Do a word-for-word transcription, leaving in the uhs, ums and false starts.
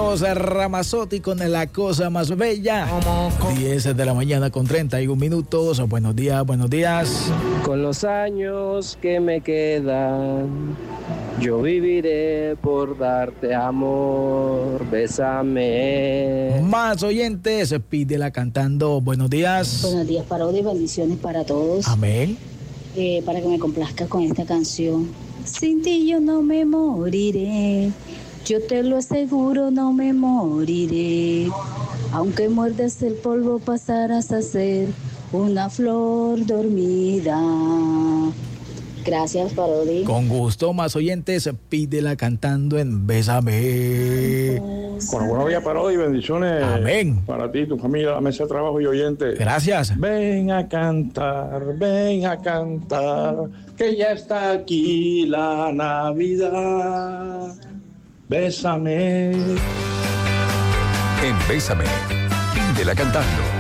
Carlos Ramazzotti con La Cosa Más Bella. diez de la mañana con treinta y un minutos. Buenos días, buenos días. Con los años que me quedan, yo viviré por darte amor. Bésame. Más oyentes, pídela cantando. Buenos días. Buenos días, Parodi, y bendiciones para todos. Amén. Eh, para que me complazcas con esta canción. Sin ti yo no me moriré, yo te lo aseguro, no me moriré. Aunque muerdas el polvo, pasarás a ser una flor dormida. Gracias, Parodi. Con gusto, más oyentes, pídela cantando en Bésame. Con buenos días, Parodi, bendiciones. Amén. Para ti, tu familia, la mesa de trabajo y oyentes. Gracias. Ven a cantar, ven a cantar, que ya está aquí la Navidad. Bésame. En Bésame, pídela cantando.